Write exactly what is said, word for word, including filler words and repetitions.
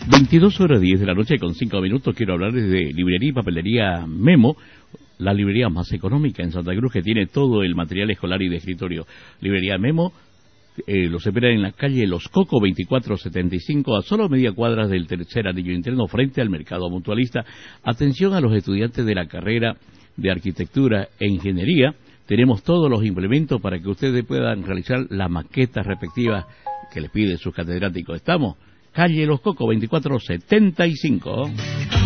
veintidós horas diez de la noche con cinco minutos. Quiero hablarles de librería y papelería Memo, la librería más económica en Santa Cruz, que tiene todo el material escolar y de escritorio. Librería Memo eh, los espera en la calle Los Cocos veinticuatro setenta y cinco, a solo media cuadra del tercer anillo interno, frente al mercado mutualista. Atención a los estudiantes de la carrera de arquitectura e ingeniería. Tenemos todos los implementos para que ustedes puedan realizar las maquetas respectivas que les piden sus catedráticos. Estamos calle Los Cocos veinticuatro setenta y cinco.